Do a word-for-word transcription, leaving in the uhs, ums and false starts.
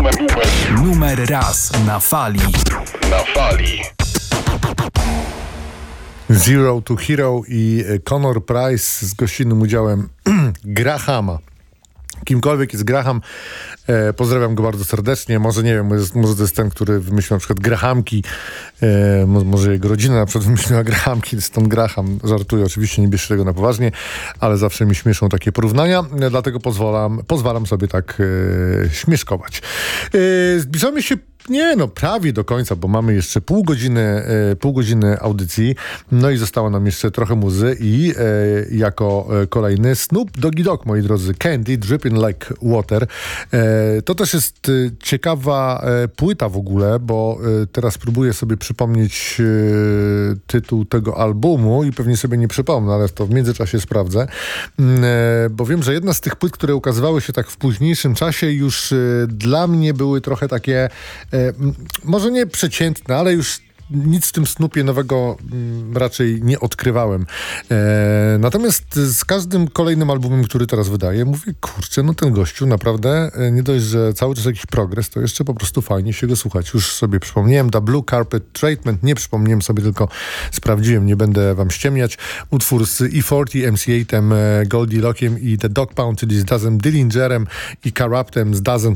numer, numer. Numer raz na fali. Na fali. Zero to Hero i Conor Price z gościnnym udziałem Grahama. Kimkolwiek jest Graham, e, pozdrawiam go bardzo serdecznie. Może nie wiem, może, może to jest ten, który wymyślił na przykład Grahamki. E, może, może jego rodzina na przykład wymyśliła Grahamki, to jest ten Graham. Żartuję, oczywiście nie bierzcie tego na poważnie, ale zawsze mi śmieszą takie porównania, e, dlatego pozwalam, pozwalam sobie tak e, śmieszkować. E, zbliżamy się Nie, no prawie do końca, bo mamy jeszcze pół godziny, e, pół godziny audycji, no i zostało nam jeszcze trochę muzy i e, jako e, kolejny Snoop Doggy Dogg, moi drodzy, Candy, Dripping Like Water. E, to też jest e, ciekawa e, płyta w ogóle, bo e, teraz próbuję sobie przypomnieć e, tytuł tego albumu i pewnie sobie nie przypomnę, ale to w międzyczasie sprawdzę, e, bo wiem, że jedna z tych płyt, które ukazywały się tak w późniejszym czasie, już e, dla mnie były trochę takie E, może nie przeciętne, ale już nic w tym Snoopie nowego m, raczej nie odkrywałem. E, natomiast z każdym kolejnym albumem, który teraz wydaje, mówię, kurczę, no ten gościu naprawdę e, nie dość, że cały czas jakiś progres, to jeszcze po prostu fajnie się go słuchać. Już sobie przypomniałem The Blue Carpet Treatment, nie przypomniałem sobie, tylko sprawdziłem, nie będę wam ściemniać. Utwór z E czterdzieści, M C osiem, e, Goldie Lockiem i The Dog Pound, czyli z Dazem Dillingerem i Carraptem z Dazem